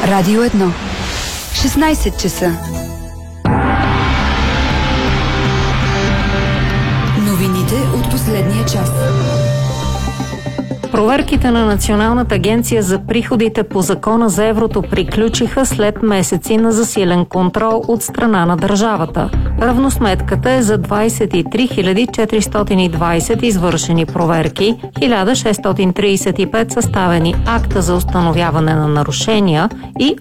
Радио 1. 16 часа. Новините от последния час. Проверките на Националната агенция за приходите по Закона за еврото приключиха след месеци на засилен контрол от страна на държавата. Равносметката е за 23 420 извършени проверки, 1635 съставени акта за установяване на нарушения и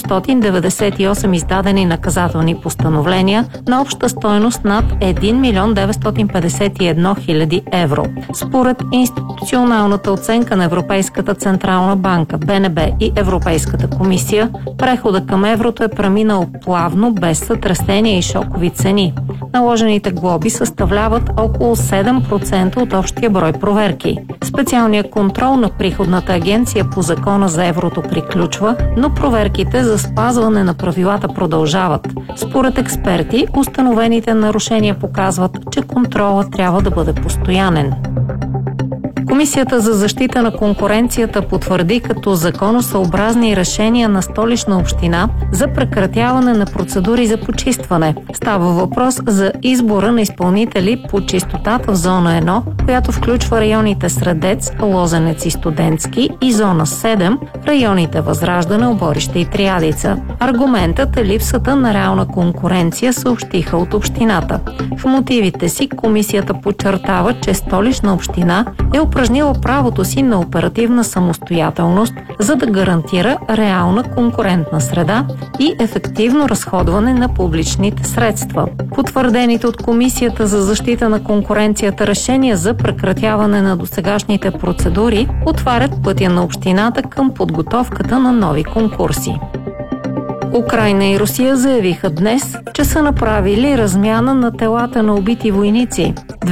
898 издадени наказателни постановления на обща стойност над 1 951 000 евро. Според институционалната оценка на Европейската централна банка, БНБ и Европейската комисия, прехода към еврото е преминал плавно, без сътресения и шокови цени. Наложените глоби съставляват около 7% от общия брой проверки. Специалният контрол на приходната агенция по Закона за еврото приключва, но проверките за спазване на правилата продължават. Според експерти, установените нарушения показват, че контролът трябва да бъде постоянен. Комисията за защита на конкуренцията потвърди като законосъобразни решения на Столична община за прекратяване на процедури за почистване. Става въпрос за избора на изпълнители по чистотата в зона 1, която включва районите Средец, Лозенец и Студентски, и зона 7, районите Възраждане, Оборище и Триадица. Аргументът е липсата на реална конкуренция, съобщиха от общината. В мотивите си комисията подчертава, че Столична община е упражнила правото си на оперативна самостоятелност, за да гарантира реална конкурентна среда и ефективно разходване на публичните средства. Потвърдените от Комисията за защита на конкуренцията решения за прекратяване на досегашните процедури отварят пътя на общината към подготовката на нови конкурси. Украйна и Русия заявиха днес, че са направили размяна на телата на убити войници.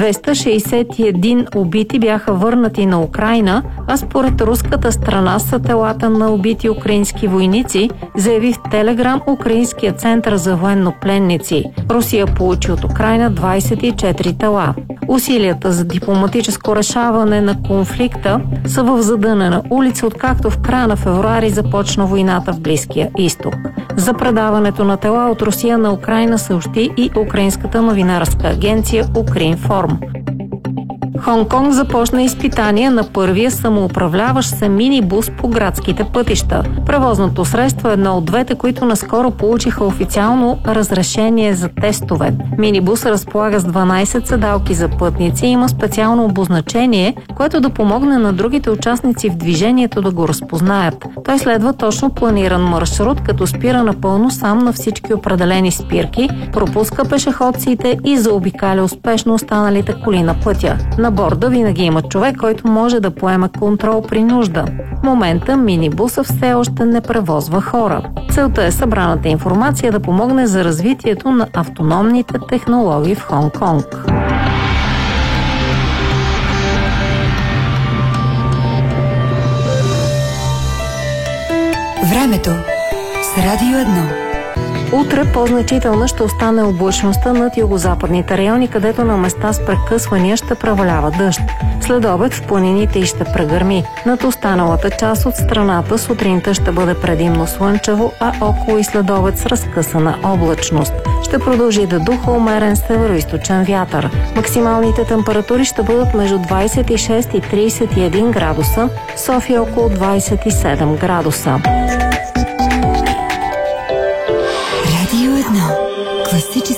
261 убити бяха върнати на Украйна, а според руската страна са телата на убити украински войници, заяви в Телеграм Украинския център за военнопленници. Русия получи от Украйна 24 тела. Усилията за дипломатическо решаване на конфликта са в задънена улица, откакто в края на февруари започна войната в Близкия изток. За предаването на тела от Русия на Украйна съобщи и украинската новинарска агенция Укринформ. Хонг-Конг започна изпитание на първия самоуправляващ се минибус по градските пътища. Превозното средство е едно от двете, които наскоро получиха официално разрешение за тестове. Минибус разполага с 12 седалки за пътници и има специално обозначение, което да помогне на другите участници в движението да го разпознаят. Той следва точно планиран маршрут, като спира напълно сам на всички определени спирки, пропуска пешеходците и заобикаля успешно останалите коли на пътя. На борда винаги има човек, който може да поема контрол при нужда. В момента минибуса все още не превозва хора. Целта е събраната информация да помогне за развитието на автономните технологии в Хонг-Конг. Времето с Радио 1. Утре по-значителна ще остане облачността над югозападните райони, където на места с прекъсвания ще превалява дъжд. След обед в планините и ще прегърми. Над останалата част от страната сутринта ще бъде предимно слънчево, а около и след обед с разкъсана облачност. Ще продължи да духа умерен североизточен вятър. Максималните температури ще бъдат между 26 и 31 градуса, София около 27 градуса. Радио 1. Класически